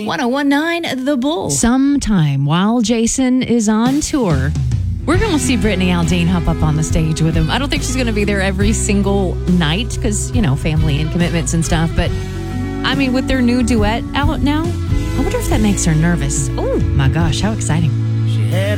1019 The Bull. Sometime while Jason is on tour, we're going to see Brittany Aldean hop up on the stage with him. I don't think she's going to be there every single night because, family and commitments and stuff. But, with their new duet out now, I wonder if that makes her nervous. Oh, my gosh, how exciting.